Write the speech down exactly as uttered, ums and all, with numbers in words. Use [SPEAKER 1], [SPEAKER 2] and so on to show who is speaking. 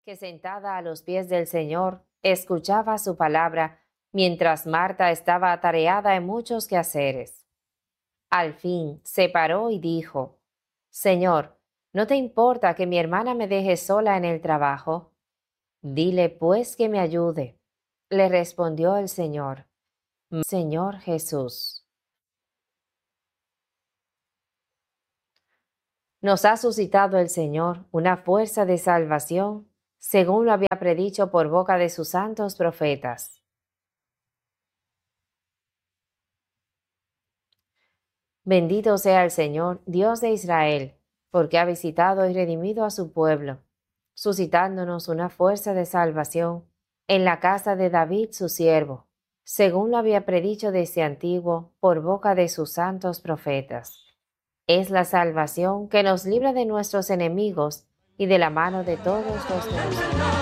[SPEAKER 1] que sentada a los pies del Señor, escuchaba su palabra, mientras Marta estaba atareada en muchos quehaceres. Al fin se paró y dijo: Señor, ¿no te importa que mi hermana me deje sola en el trabajo? Dile pues que me ayude. Le respondió el Señor: Señor Jesús. Nos ha suscitado el Señor una fuerza de salvación, según lo había predicho por boca de sus santos profetas. Bendito sea el Señor, Dios de Israel, porque ha visitado y redimido a su pueblo, suscitándonos una fuerza de salvación en la casa de David su siervo, según lo había predicho desde antiguo por boca de sus santos profetas. Es la salvación que nos libra de nuestros enemigos y de la mano de todos los que nos odian.